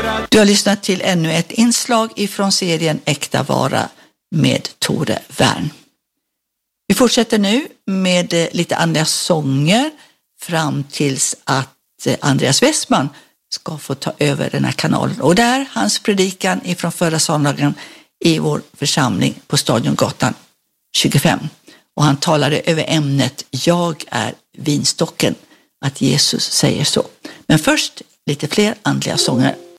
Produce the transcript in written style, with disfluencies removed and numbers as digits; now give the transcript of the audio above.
Du har lyssnat till ännu ett inslag ifrån serien Äkta vara med Tore Wern. Vi fortsätter nu med lite andra sånger fram tills att Andreas Westman ska få ta över den här kanalen. Och där hans predikan ifrån förra söndagen i vår församling på Stadiongatan 25. Och han talade över ämnet Jag är vinstocken, att Jesus säger så. Men först lite fler andliga sånger.